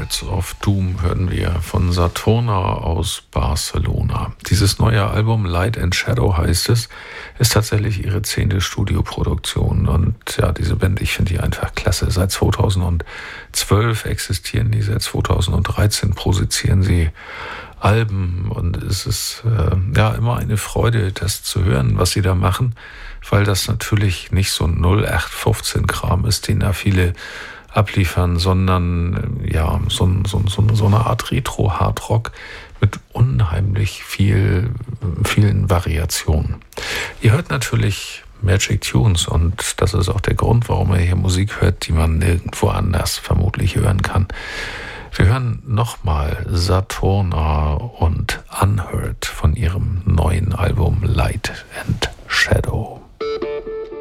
Words of Doom hören wir von Saturna aus Barcelona. Dieses neue Album Light and Shadow heißt es, ist tatsächlich ihre 10. Studioproduktion. Und ja, diese Band, ich finde die einfach klasse. Seit 2012 existieren die, seit 2013 produzieren sie Alben und es ist ja immer eine Freude, das zu hören, was sie da machen, weil das natürlich nicht so ein 0815-Kram ist, den da viele abliefern, sondern ja, so eine Art Retro-Hardrock mit unheimlich vielen Variationen. Ihr hört natürlich Magic Tunes und das ist auch der Grund, warum ihr hier Musik hört, die man nirgendwo anders vermutlich hören kann. Wir hören nochmal Saturna und Unheard von ihrem neuen Album Light and Shadow.